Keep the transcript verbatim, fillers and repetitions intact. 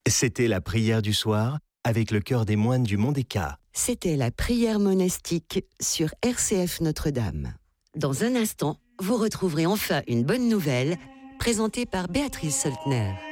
C'était la prière du soir avec le chœur des moines du Mont des Cats. C'était la prière monastique sur R C F Notre-Dame. Dans un instant, vous retrouverez enfin une bonne nouvelle présentée par Béatrice Soltner.